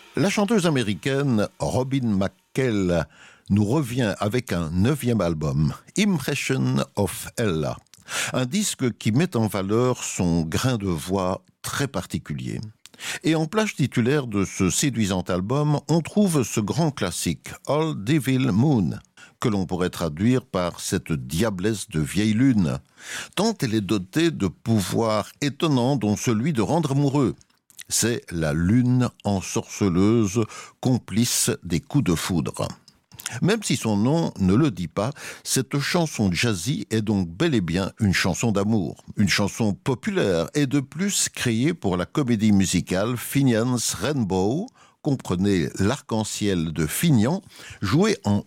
La chanteuse américaine Robin McKell nous revient avec un 9e album, Impression of Ella, un disque qui met en valeur son grain de voix très particulier. Et en plage titulaire de ce séduisant album, on trouve ce grand classique, All Devil Moon, que l'on pourrait traduire par cette diablesse de vieille lune, tant elle est dotée de pouvoirs étonnants dont celui de rendre amoureux. C'est la lune ensorceleuse, complice des coups de foudre. Même si son nom ne le dit pas, cette chanson jazzy est donc bel et bien une chanson d'amour, une chanson populaire et de plus créée pour la comédie musicale Finian's Rainbow, comprenez l'arc-en-ciel de Finian, joué en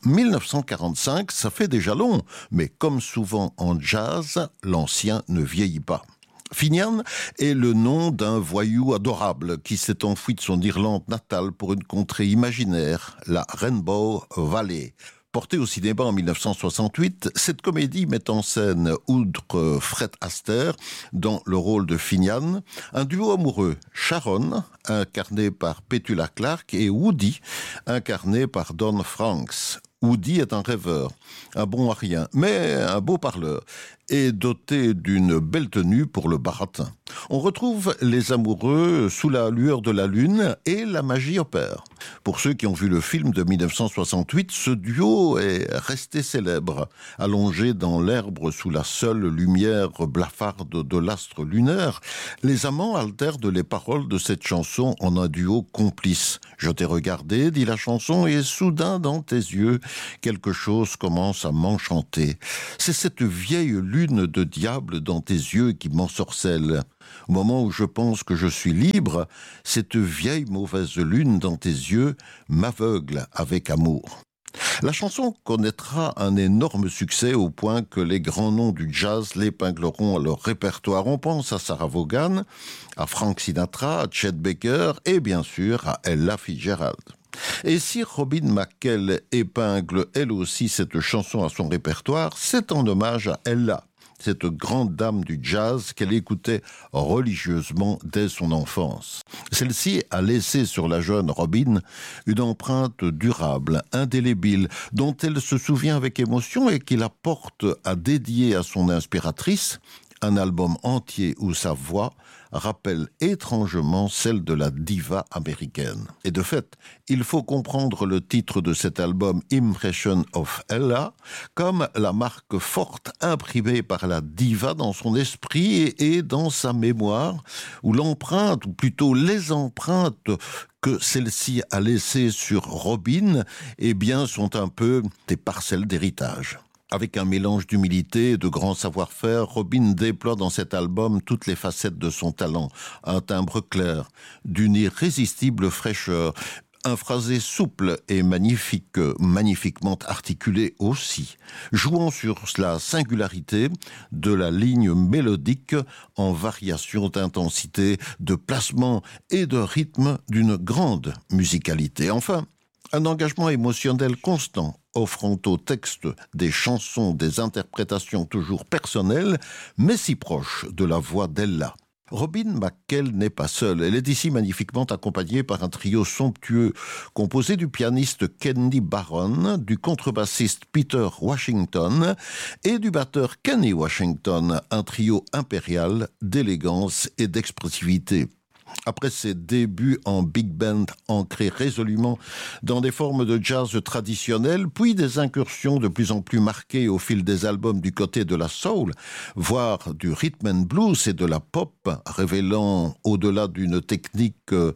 1945, ça fait déjà long, mais comme souvent en jazz, l'ancien ne vieillit pas. Finian est le nom d'un voyou adorable qui s'est enfui de son Irlande natale pour une contrée imaginaire, la Rainbow Valley. Portée au cinéma en 1968, cette comédie met en scène, outre Fred Astaire, dans le rôle de Finian, un duo amoureux, Sharon, incarné par Petula Clark, et Woody, incarné par Don Franks. Woody est un rêveur, un bon à rien, mais un beau parleur, et doté d'une belle tenue pour le baratin. On retrouve les amoureux sous la lueur de la lune et la magie opère. Pour ceux qui ont vu le film de 1968, ce duo est resté célèbre, allongé dans l'herbe sous la seule lumière blafarde de l'astre lunaire. Les amants altèrent les paroles de cette chanson en un duo complice. « Je t'ai regardé, dit la chanson, et soudain dans tes yeux, quelque chose commence à m'enchanter. C'est cette vieille lune de diable dans tes yeux qui m'ensorcelle. Au moment où je pense que je suis libre, cette vieille mauvaise lune dans tes yeux m'aveugle avec amour. » La chanson connaîtra un énorme succès au point que les grands noms du jazz l'épingleront à leur répertoire. On pense à Sarah Vaughan, à Frank Sinatra, à Chet Baker et bien sûr à Ella Fitzgerald. Et si Robin McKell épingle elle aussi cette chanson à son répertoire, c'est en hommage à Ella, cette grande dame du jazz qu'elle écoutait religieusement dès son enfance. Celle-ci a laissé sur la jeune Robin une empreinte durable, indélébile, dont elle se souvient avec émotion et qui la porte à dédier à son inspiratrice un album entier où sa voix rappelle étrangement celle de la diva américaine. Et de fait, il faut comprendre le titre de cet album Impression of Ella comme la marque forte imprimée par la diva dans son esprit et dans sa mémoire, où l'empreinte, ou plutôt les empreintes que celle-ci a laissées sur Robin, eh bien, sont un peu des parcelles d'héritage. Avec un mélange d'humilité et de grand savoir-faire, Robin déploie dans cet album toutes les facettes de son talent. Un timbre clair, d'une irrésistible fraîcheur, un phrasé souple et magnifique, magnifiquement articulé aussi, jouant sur la singularité de la ligne mélodique en variation d'intensité, de placement et de rythme d'une grande musicalité. Enfin, un engagement émotionnel constant, offrant au texte des chansons, des interprétations toujours personnelles, mais si proches de la voix d'Ella. Robin McKell n'est pas seule. Elle est ici magnifiquement accompagnée par un trio somptueux composé du pianiste Kenny Barron, du contrebassiste Peter Washington et du batteur Kenny Washington, un trio impérial d'élégance et d'expressivité. Après ses débuts en big band ancrés résolument dans des formes de jazz traditionnelles, puis des incursions de plus en plus marquées au fil des albums du côté de la soul, voire du rhythm and blues et de la pop, révélant au-delà d'une technique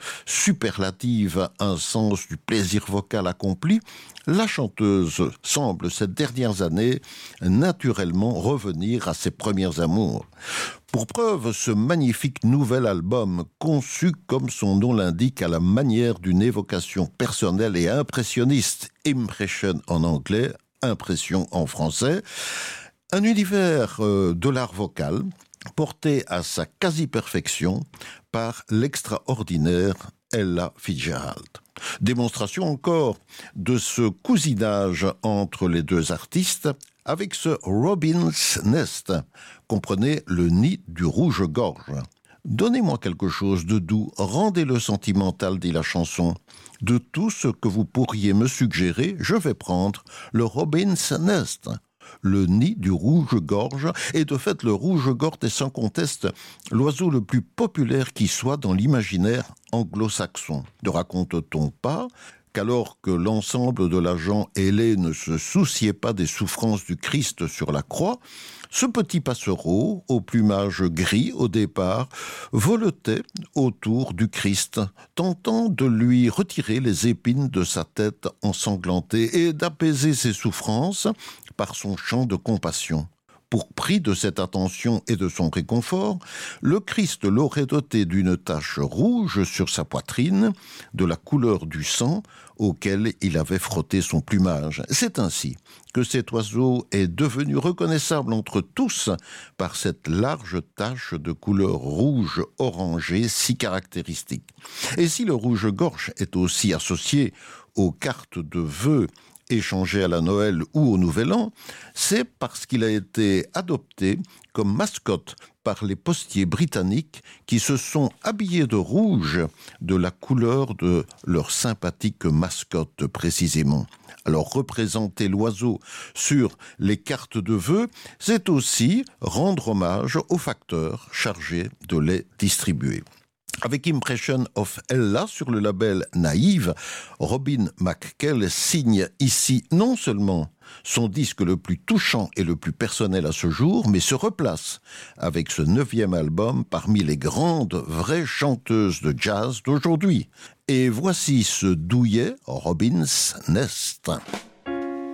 superlative un sens du plaisir vocal accompli, la chanteuse semble ces dernières années naturellement revenir à ses premiers amours. Pour preuve, ce magnifique nouvel album, conçu comme son nom l'indique à la manière d'une évocation personnelle et impressionniste, impression en anglais, impression en français, un univers de l'art vocal porté à sa quasi-perfection par l'extraordinaire Ella Fitzgerald. Démonstration encore de ce cousinage entre les deux artistes avec ce Robin's Nest, comprenez le nid du rouge-gorge. Donnez-moi quelque chose de doux, rendez-le sentimental, dit la chanson. De tout ce que vous pourriez me suggérer, je vais prendre le Robin's Nest, le nid du rouge-gorge, et de fait le rouge-gorge est sans conteste l'oiseau le plus populaire qui soit dans l'imaginaire anglo-saxon. Ne raconte-t-on pas qu'alors que l'ensemble de la gent ailée ne se souciait pas des souffrances du Christ sur la croix, ce petit passereau, au plumage gris au départ, voletait autour du Christ, tentant de lui retirer les épines de sa tête ensanglantée et d'apaiser ses souffrances par son chant de compassion. Pour prix de cette attention et de son réconfort, le Christ l'aurait doté d'une tache rouge sur sa poitrine, de la couleur du sang auquel il avait frotté son plumage. C'est ainsi que cet oiseau est devenu reconnaissable entre tous par cette large tache de couleur rouge orangée si caractéristique. Et si le rouge-gorge est aussi associé aux cartes de vœux échangé à la Noël ou au Nouvel An, c'est parce qu'il a été adopté comme mascotte par les postiers britanniques qui se sont habillés de rouge, de la couleur de leur sympathique mascotte précisément. Alors représenter l'oiseau sur les cartes de vœux, c'est aussi rendre hommage aux facteurs chargés de les distribuer. Avec Impression of Ella sur le label Naïve, Robin McKell signe ici non seulement son disque le plus touchant et le plus personnel à ce jour, mais se replace avec ce 9e album parmi les grandes vraies chanteuses de jazz d'aujourd'hui. Et voici ce douillet Robin's Nest.